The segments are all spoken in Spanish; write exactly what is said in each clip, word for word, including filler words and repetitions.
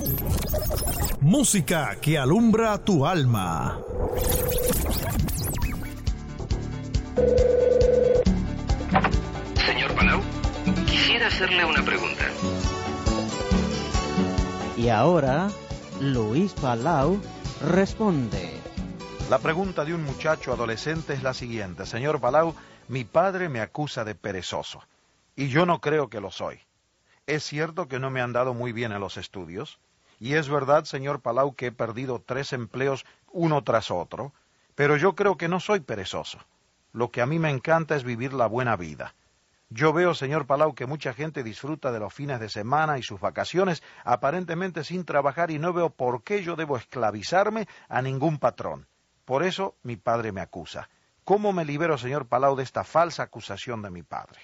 Música que alumbra tu alma. Señor Palau, quisiera hacerle una pregunta. Y ahora, Luis Palau responde. La pregunta de un muchacho adolescente es la siguiente. Señor Palau, mi padre me acusa de perezoso, y yo no creo que lo soy. ¿Es cierto que no me han dado muy bien en los estudios? Y es verdad, señor Palau, que he perdido tres empleos uno tras otro, pero yo creo que no soy perezoso. Lo que a mí me encanta es vivir la buena vida. Yo veo, señor Palau, que mucha gente disfruta de los fines de semana y sus vacaciones aparentemente sin trabajar, y no veo por qué yo debo esclavizarme a ningún patrón. Por eso mi padre me acusa. ¿Cómo me libero, señor Palau, de esta falsa acusación de mi padre?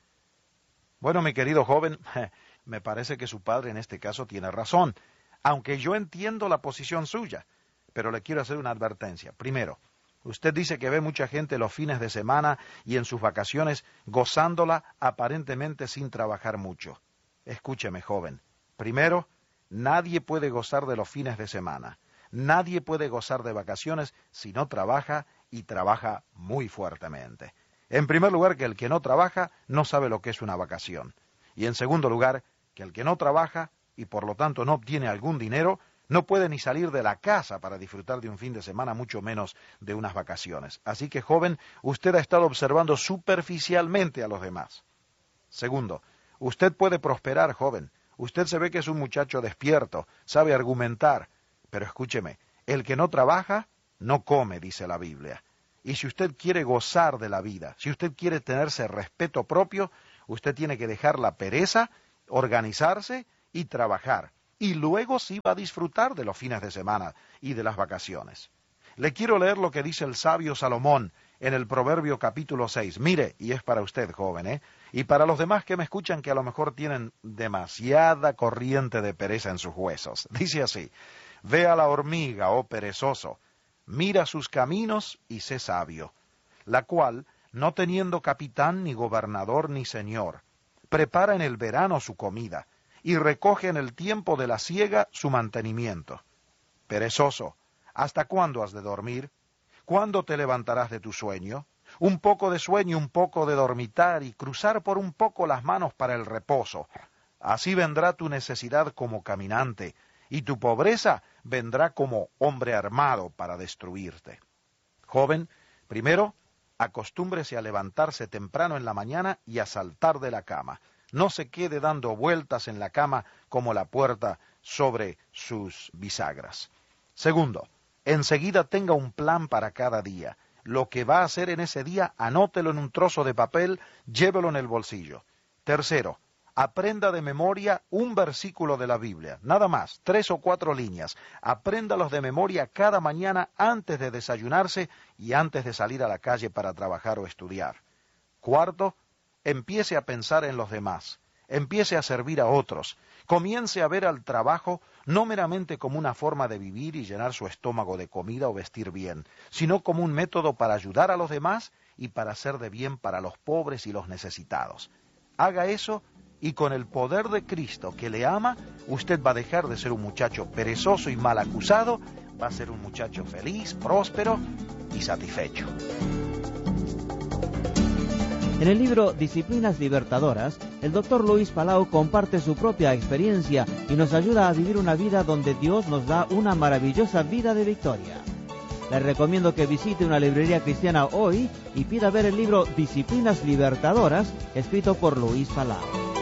Bueno, mi querido joven, me parece que su padre en este caso tiene razón, aunque yo entiendo la posición suya, pero le quiero hacer una advertencia. Primero, usted dice que ve mucha gente los fines de semana y en sus vacaciones gozándola aparentemente sin trabajar mucho. Escúcheme, joven. Primero, nadie puede gozar de los fines de semana. Nadie puede gozar de vacaciones si no trabaja, y trabaja muy fuertemente. En primer lugar, que el que no trabaja no sabe lo que es una vacación. Y en segundo lugar, que el que no trabaja y por lo tanto no obtiene algún dinero, no puede ni salir de la casa para disfrutar de un fin de semana, mucho menos de unas vacaciones. Así que, joven, usted ha estado observando superficialmente a los demás. Segundo, usted puede prosperar, joven. Usted se ve que es un muchacho despierto, sabe argumentar. Pero escúcheme, el que no trabaja, no come, dice la Biblia. Y si usted quiere gozar de la vida, si usted quiere tenerse respeto propio, usted tiene que dejar la pereza, organizarse y trabajar. Y luego sí va a disfrutar de los fines de semana y de las vacaciones. Le quiero leer lo que dice el sabio Salomón en el Proverbio capítulo seis. Mire, y es para usted, joven, ¿eh? Y para los demás que me escuchan que a lo mejor tienen demasiada corriente de pereza en sus huesos. Dice así: ve a la hormiga, oh perezoso, mira sus caminos y sé sabio, la cual, no teniendo capitán, ni gobernador, ni señor, prepara en el verano su comida, y recoge en el tiempo de la siega su mantenimiento. Perezoso, ¿hasta cuándo has de dormir? ¿Cuándo te levantarás de tu sueño? Un poco de sueño, un poco de dormitar, y cruzar por un poco las manos para el reposo. Así vendrá tu necesidad como caminante, y tu pobreza vendrá como hombre armado para destruirte. Joven, primero, acostúmbrese a levantarse temprano en la mañana y a saltar de la cama. No se quede dando vueltas en la cama como la puerta sobre sus bisagras. Segundo, enseguida tenga un plan para cada día. Lo que va a hacer en ese día, anótelo en un trozo de papel, llévelo en el bolsillo. Tercero, aprenda de memoria un versículo de la Biblia, nada más, tres o cuatro líneas. Apréndalos de memoria cada mañana antes de desayunarse y antes de salir a la calle para trabajar o estudiar. Cuarto, empiece a pensar en los demás, empiece a servir a otros, comience a ver al trabajo no meramente como una forma de vivir y llenar su estómago de comida o vestir bien, sino como un método para ayudar a los demás y para hacer de bien para los pobres y los necesitados. Haga eso, y con el poder de Cristo que le ama, usted va a dejar de ser un muchacho perezoso y mal acusado, va a ser un muchacho feliz, próspero y satisfecho. En el libro Disciplinas Libertadoras, el doctor Luis Palau comparte su propia experiencia y nos ayuda a vivir una vida donde Dios nos da una maravillosa vida de victoria. Les recomiendo que visite una librería cristiana hoy y pida ver el libro Disciplinas Libertadoras, escrito por Luis Palau.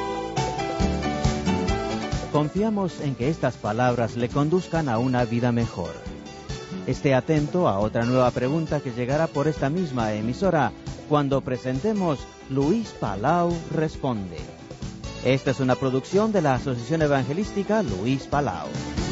Confiamos en que estas palabras le conduzcan a una vida mejor. Esté atento a otra nueva pregunta que llegará por esta misma emisora cuando presentemos Luis Palau Responde. Esta es una producción de la Asociación Evangelística Luis Palau.